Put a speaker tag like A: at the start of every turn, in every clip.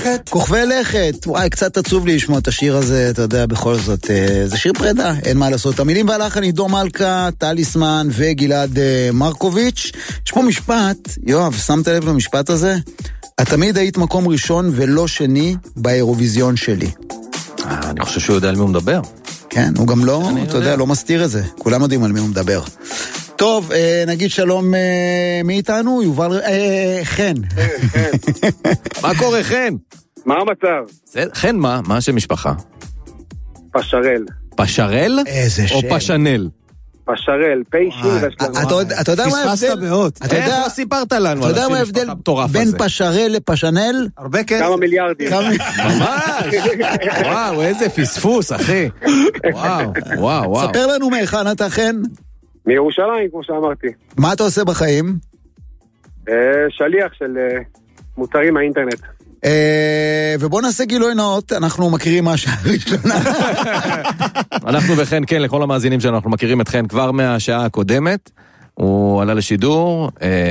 A: לכת.
B: כוכבי לכת. וואי, קצת עצוב לי לשמוע את השיר הזה, אתה יודע, בכל זאת, זה שיר פרידה, אין מה לעשות. המילים והלחן עידו מלכה, טליסמן וגלעד מרקוביץ'. יש פה משפט, יואב, שמת לב למשפט הזה? את תמיד היית מקום ראשון ולא שני באירוויזיון שלי.
C: אני חושב שהוא יודע על מי הוא מדבר.
B: כן, הוא גם לא, אתה יודע, לא מסתיר את זה. כולם יודעים על מי הוא מדבר. טוב, נגיד שלום מי איתנו? יובל חן.
C: מה קורה, חן?
D: מה המצב?
C: חן מה? מה השם משפחה?
D: פשרל.
C: פשרל?
B: איזה שם.
C: או פשנל?
D: פשרל, פיישים.
B: אתה יודע מה ההבדל?
C: איך לא סיפרת לנו?
B: אתה יודע מה ההבדל בין פשרל לפשנל?
A: הרבה כסף.
D: כמה מיליארדים.
C: ממש. וואו, איזה פספוס, אחי. וואו.
B: ספר לנו מהיכן אתה, חן.
D: מירושלים, כמו שאמרתי.
B: מה אתה עושה בחיים?
D: שליח של מוצרים מהאינטרנט.
B: ובוא נעשה גילוי נאות, אנחנו מכירים מהשעה הראשונה.
C: אנחנו וכן, כן, לכל המאזינים שאנחנו מכירים את חן כבר מהשעה הקודמת. הוא עלה לשידור,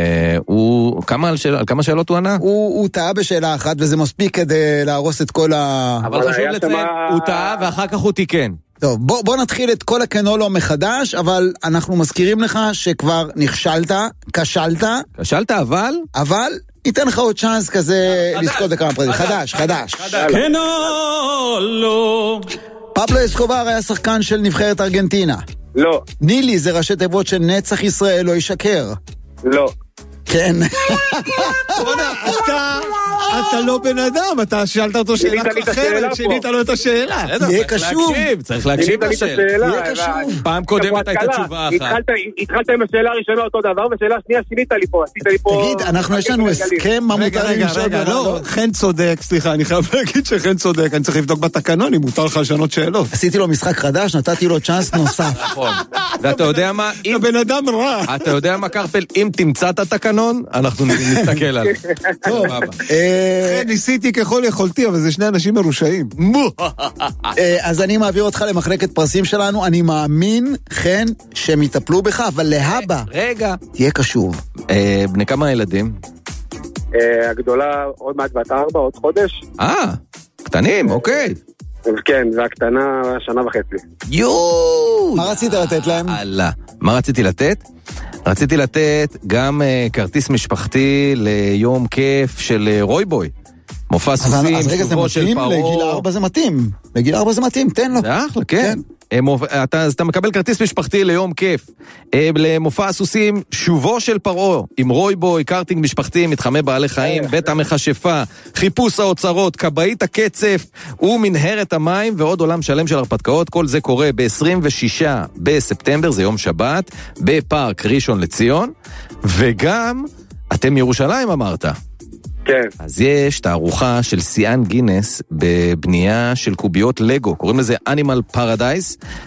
C: על כמה שאלות הוא ענה?
B: הוא טעה בשאלה אחת, וזה מספיק כדי להרוס את כל
C: אבל חשוב לציין, הוא טעה ואחר כך הוא תיקן.
B: טוב, בוא נתחיל את כל הקנולו מחדש, אבל אנחנו מזכירים לך שכבר נכשלת, כשלת, אבל ניתן לך עוד צ'אנס כזה לזכות בכמה פרטים. חדש.
A: קנולו.
B: פבלו אסקובר היה שחקן של נבחרת ארגנטינה.
D: לא.
B: נילי זה ראשי תיבות של נצח ישראל לא ישקר.
D: לא.
B: כן.
A: אתה לא בן אדם, אתה שאלת אותו שאלה אחרת, שינית לו את השאלה.
B: תהיה קשוב.
C: צריך להקשיב לשאלה.
B: תהיה קשוב.
C: פעם קודמת הייתה תשובה אחת.
D: התחלת עם השאלה הראשונה אותו דבר, ושאלה שנייה שינית לי פה, עשית לי פה...
B: תגיד, אנחנו יש לנו הסכם מה מותר לי לשאול.
A: רגע, לא, חן צודק, סליחה, אני חייב להגיד שחן צודק, אני צריך לבדוק בתקנון אם מותר לך לשנות שאלות.
B: עשיתי לו משחק חדש, נתתי לו צ'אנס נוסף.
C: נכון. ואתה יודע מה?
A: אתה בן אדם רע.
C: אתה יודע מה, קרפל? אם תמצא את התקנון, אנחנו נסתכל עליו.
A: טוב, ניסיתי ככל יכולתי, אבל זה שני אנשים מרושעים.
B: אז אני מעביר אותך למחלקת פרסים שלנו, אני מאמין, חן, שהם יטפלו בך, אבל להבא,
C: רגע.
B: תהיה קשוב.
C: בני כמה ילדים?
D: הגדולה עוד מעט בת 4, עוד חודש.
C: קטנים, אוקיי.
D: כן, והקטנה 1.5 שנה.
B: מה רצית לתת להם?
C: מה רציתי לתת? רציתי לתת גם כרטיס משפחתי ליום כיף של רויבוי. מופע סוסים, שובו של פרו.
B: לגיל 4 זה מתאים. לגיל 4 זה מתאים, תן לו.
C: זה אחלה, כן. אז אתה מקבל כרטיס משפחתי ליום כיף. למופע סוסים, שובו של פרו, עם רויבוי, קארטינג משפחתי, מתחמי בעלי חיים, בית המכשפה, חיפוש האוצרות, קבעית הקצף, ומנהרת המים, ועוד עולם שלם של הרפתקאות. כל זה קורה ב-26 בספטמבר, זה יום שבת, בפארק ראשון לציון, וגם, אתם מירושלים אמרת.
D: כן.
C: אז יש תערוכה של סיאן גינס בבנייה של קוביות לגו, קוראים לזה Animal Paradise,